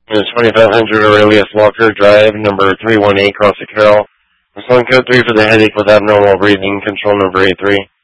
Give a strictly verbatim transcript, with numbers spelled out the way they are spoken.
It's twenty-five hundred Aurelius Walker Drive, number three one eight, Cross the Carroll. I'm calling code three for the headache with abnormal breathing, control number eight three.